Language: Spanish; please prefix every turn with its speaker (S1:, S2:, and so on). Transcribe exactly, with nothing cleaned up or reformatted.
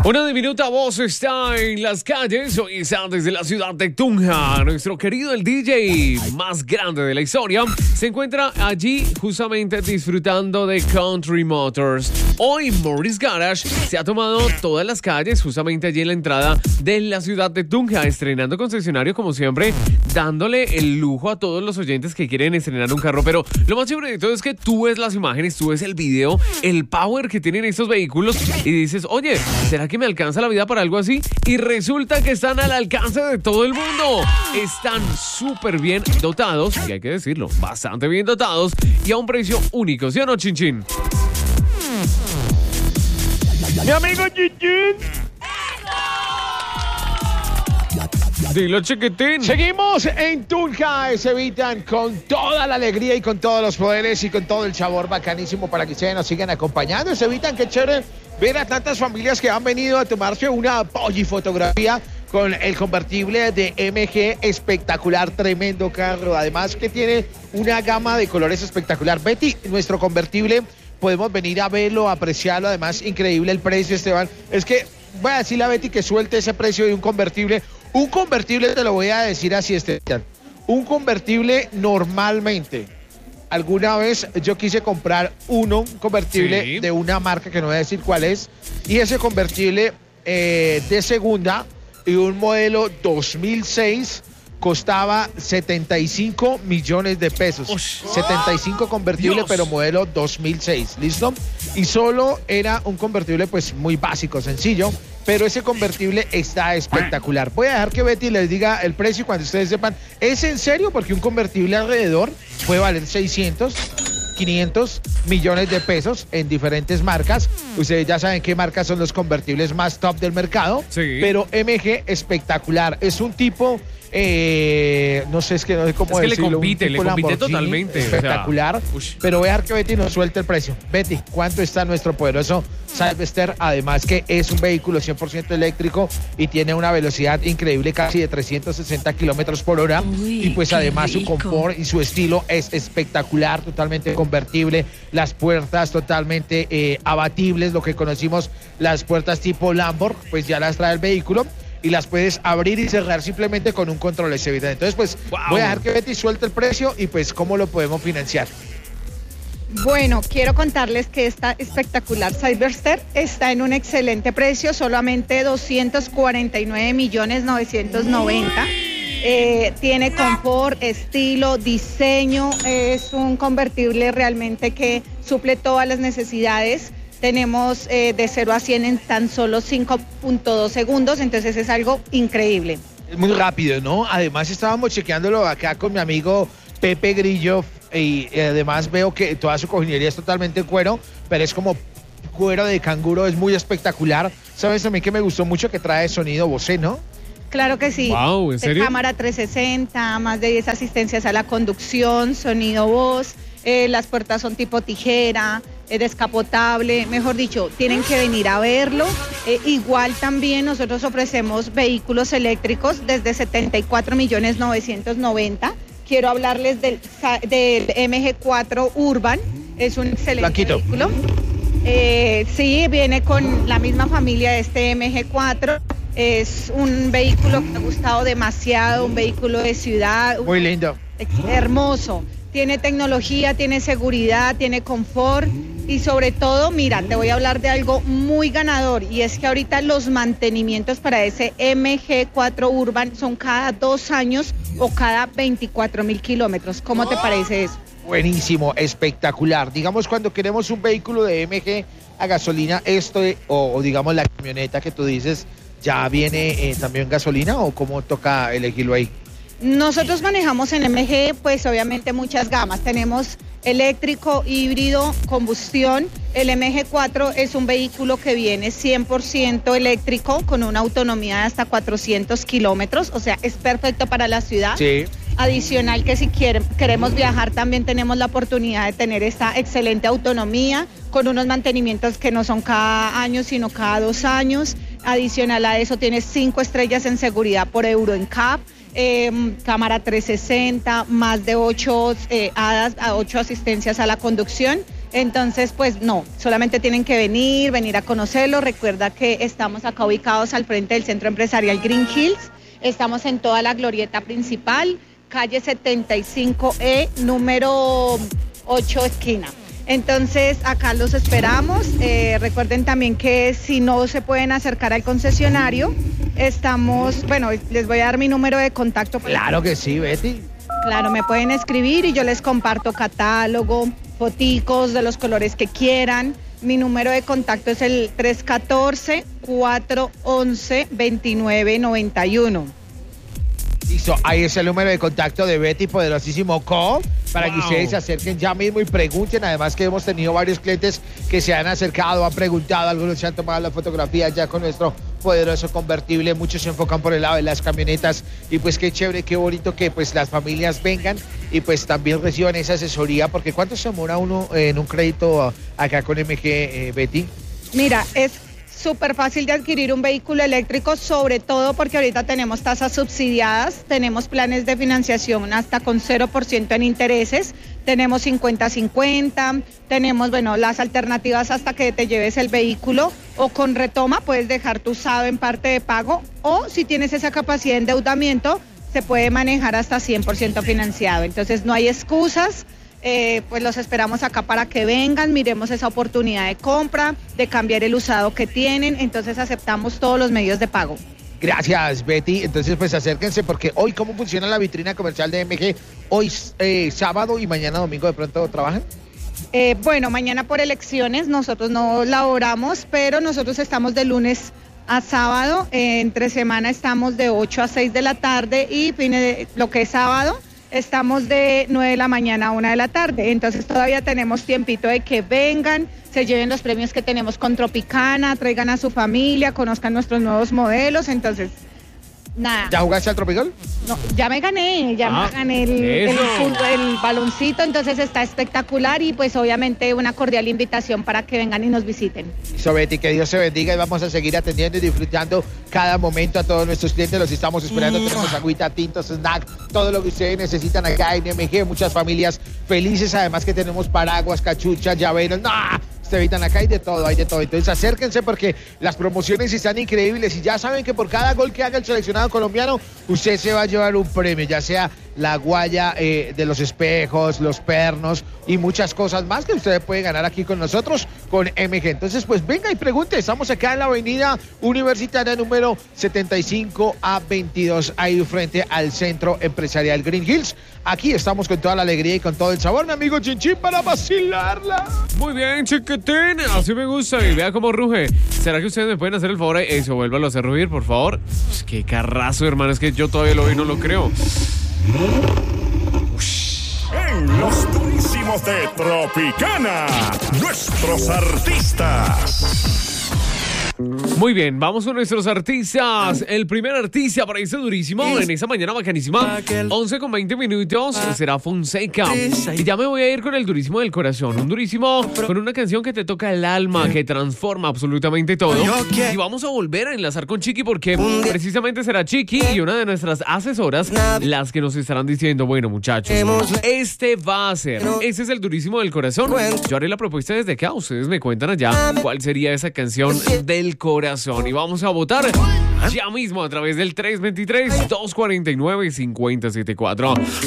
S1: Una diminuta voz está en las calles, hoy está desde la ciudad de Tunja. Nuestro querido el D J más grande de la historia se encuentra allí justamente disfrutando de Country Motors. Hoy Morris Garage se ha tomado todas las calles justamente allí en la entrada de la ciudad de Tunja, estrenando concesionario como siempre, dándole el lujo a todos los oyentes que quieren estrenar un carro. Pero lo más chévere de todo es que tú ves las imágenes, tú ves el video, el power que tienen estos vehículos y dices, oye, ¿será que me alcanza la vida para algo así? Y resulta que están al alcance de todo el mundo. Están súper bien dotados, y hay que decirlo, bastante bien dotados y a un precio único, ¿sí o no, Chin Chin?
S2: Mi amigo Chin Chin.
S1: Dilo, chiquitín.
S2: Seguimos en Tunja, se evitan con toda la alegría y con todos los poderes y con todo el sabor bacanísimo para que ustedes nos sigan acompañando. Se evitan, qué chévere ver a tantas familias que han venido a tomarse una fotografía con el convertible de M G, espectacular, tremendo carro. Además que tiene una gama de colores espectacular. Betty, nuestro convertible, podemos venir a verlo, apreciarlo. Además, increíble el precio, Esteban. Es que voy a decirle a Betty que suelte ese precio de un convertible. Un convertible, te lo voy a decir así, Esteban. Un convertible normalmente. Alguna vez yo quise comprar uno, un convertible sí. de una marca que no voy a decir cuál es. Y ese convertible eh, de segunda y un modelo dos mil seis costaba setenta y cinco millones de pesos. Ush. setenta y cinco convertible, Dios. Pero modelo dos mil seis, ¿listo? Y solo era un convertible pues muy básico, sencillo. Pero ese convertible está espectacular. Voy a dejar que Betty les diga el precio cuando ustedes sepan. ¿Es en serio? Porque un convertible alrededor puede valer seiscientos, quinientos millones de pesos en diferentes marcas. Ustedes ya saben qué marcas son los convertibles más top del mercado. Sí. Pero M G espectacular. Es un tipo... Eh, no sé, es que no sé cómo
S1: es que
S2: decirlo.
S1: le compite, le compite totalmente.
S2: Espectacular. O sea, pero voy a dejar que Betty nos suelte el precio. Betty, ¿cuánto está nuestro poderoso Cyberster? Además que es un vehículo cien por ciento eléctrico y tiene una velocidad increíble, casi de trescientos sesenta kilómetros por hora. Uy, y pues además rico. Su confort y su estilo es espectacular, totalmente convertible. Las puertas totalmente eh, abatibles, lo que conocimos, las puertas tipo Lamborghini, pues ya las trae el vehículo. Y las puedes abrir y cerrar simplemente con un control S V. Entonces, pues, wow. voy a dejar que Betty suelte el precio y, pues, cómo lo podemos financiar.
S3: Bueno, quiero contarles que esta espectacular Cyberster está en un excelente precio, solamente doscientos cuarenta y nueve millones novecientos noventa. Eh, tiene confort, estilo, diseño, es un convertible realmente que suple todas las necesidades. Tenemos eh, de cero a cien en tan solo cinco punto dos segundos, entonces es algo increíble.
S2: Es muy rápido, ¿no? Además estábamos chequeándolo acá con mi amigo Pepe Grillo y eh, además veo que toda su cojinería es totalmente cuero, pero es como cuero de canguro, es muy espectacular. ¿Sabes también que me gustó mucho? Que trae sonido Bose, ¿no?
S3: Claro que sí.
S1: Wow, ¿en serio?
S3: Cámara trescientos sesenta, más de diez asistencias a la conducción, sonido voz, eh, las puertas son tipo tijera, eh, descapotable, mejor dicho, tienen que venir a verlo. Eh, igual también nosotros ofrecemos vehículos eléctricos desde setenta y cuatro millones novecientos noventa. Quiero hablarles del, del M G cuatro Urban, es un excelente Blanquito. Vehículo. Eh, sí, viene con la misma familia de este M G cuatro. Es un vehículo que me ha gustado demasiado, un vehículo de ciudad.
S2: Muy lindo.
S3: Hermoso. Tiene tecnología, tiene seguridad, tiene confort y sobre todo, mira, te voy a hablar de algo muy ganador y es que ahorita los mantenimientos para ese M G cuatro Urban son cada dos años o cada veinticuatro mil kilómetros. ¿Cómo te parece eso?
S2: Buenísimo, espectacular. Digamos, cuando queremos un vehículo de M G a gasolina, esto o, o digamos la camioneta que tú dices, ¿ya viene eh, también gasolina o cómo toca elegirlo ahí?
S3: Nosotros manejamos en M G, pues obviamente muchas gamas. Tenemos eléctrico, híbrido, combustión. El M G cuatro es un vehículo que viene cien por ciento eléctrico con una autonomía de hasta cuatrocientos kilómetros, o sea, es perfecto para la ciudad.
S2: Sí.
S3: Adicional que si quieren, queremos viajar también tenemos la oportunidad de tener esta excelente autonomía con unos mantenimientos que no son cada año sino cada dos años. Adicional a eso tiene cinco estrellas en seguridad por Euro N C A P. Eh, cámara trescientos sesenta, más de ocho eh, hadas, ocho asistencias a la conducción. Entonces, pues no, solamente tienen que venir, venir a conocerlo. Recuerda que estamos acá ubicados al frente del Centro Empresarial Green Hills. Estamos en toda la glorieta principal, calle setenta y cinco E, número ocho, esquina. Entonces, acá los esperamos. Eh, recuerden también que si no se pueden acercar al concesionario, estamos, bueno, les voy a dar mi número de contacto.
S2: Claro que sí, Betty.
S3: Claro, me pueden escribir y yo les comparto catálogo, foticos de los colores que quieran. Mi número de contacto es el tres uno cuatro, cuatro uno uno, dos nueve nueve uno.
S2: Listo, ahí es el número de contacto de Betty Poderosísimo Co. Para
S1: Wow.
S2: que ustedes se acerquen ya mismo y pregunten. Además que hemos tenido varios clientes que se han acercado, han preguntado, algunos se han tomado las fotografías ya con nuestro poderoso convertible. Muchos se enfocan por el lado de las camionetas y pues qué chévere, qué bonito que pues las familias vengan y pues también reciban esa asesoría, porque ¿cuánto se demora uno en un crédito acá con M G, eh, Betty?
S3: Mira, es súper fácil de adquirir un vehículo eléctrico, sobre todo porque ahorita tenemos tasas subsidiadas, tenemos planes de financiación hasta con cero por ciento en intereses, tenemos cincuenta cincuenta, tenemos, bueno, las alternativas hasta que te lleves el vehículo, o con retoma puedes dejar tu S A B en parte de pago, o si tienes esa capacidad de endeudamiento, se puede manejar hasta cien por ciento financiado. Entonces no hay excusas. Eh, pues los esperamos acá para que vengan, miremos esa oportunidad de compra, de cambiar el usado que tienen. Entonces aceptamos todos los medios de pago.
S2: Gracias, Betty. Entonces, pues acérquense, porque hoy, ¿cómo funciona la vitrina comercial de M G? Hoy eh, sábado y mañana domingo, ¿de pronto trabajan?
S3: Eh, bueno, mañana por elecciones nosotros no laboramos, pero nosotros estamos de lunes a sábado. Eh, entre semana estamos de ocho a seis de la tarde y fines de, lo que es sábado, estamos de nueve de la mañana a una de la tarde. Entonces todavía tenemos tiempito de que vengan, se lleven los premios que tenemos con Tropicana, traigan a su familia, conozcan nuestros nuevos modelos. Entonces, nada.
S2: ¿Ya jugaste al Tropicol?
S3: No, ya me gané, ya
S1: Ah,
S3: me gané el, el,
S1: eso.
S3: fútbol, el baloncito, entonces está espectacular y pues obviamente una cordial invitación para que vengan y nos visiten.
S2: Listo, Betty, que Dios se bendiga y vamos a seguir atendiendo y disfrutando cada momento a todos nuestros clientes. Los estamos esperando, tenemos agüita, tintos, snack, todo lo que ustedes necesitan acá en M G. Muchas familias felices, además que tenemos paraguas, cachuchas, llaveros, ¡no! Se evitan acá, hay de todo, hay de todo. Entonces acérquense porque las promociones están increíbles y ya saben que por cada gol que haga el seleccionado colombiano, usted se va a llevar un premio, ya sea la guaya eh, de los espejos, los pernos y muchas cosas más que usted puede ganar aquí con nosotros, con M G. Entonces, pues venga y pregunte. Estamos acá en la avenida Universitaria número setenta y cinco A veintidós, ahí frente al Centro Empresarial Green Hills. Aquí estamos con toda la alegría y con todo el sabor, mi amigo Chinchín, para vacilarla.
S1: Muy bien, chiquitín. Así me gusta. Y vea cómo ruge. ¿Será que ustedes me pueden hacer el favor? Eso, vuélvalo a hacer rugir, por favor. Pues, qué carrazo, hermano. Es que yo todavía lo vi y no lo creo.
S4: En los durísimos de Tropicana, nuestros artistas.
S1: Muy bien, vamos con nuestros artistas. El primer artista para este durísimo en esa mañana bacanísima, once con veinte minutos, será Fonseca. Y ya me voy a ir con el durísimo del corazón. Un durísimo con una canción que te toca el alma, que transforma absolutamente todo. Y vamos a volver a enlazar con Chiqui porque precisamente será Chiqui y una de nuestras asesoras las que nos estarán diciendo, bueno, muchachos, este va a ser, ese es el durísimo del corazón. Yo haré la propuesta desde acá, ustedes me cuentan allá cuál sería esa canción del corazón y vamos a votar ya mismo a través del tres dos tres, dos cuatro nueve, cinco cero siete cuatro.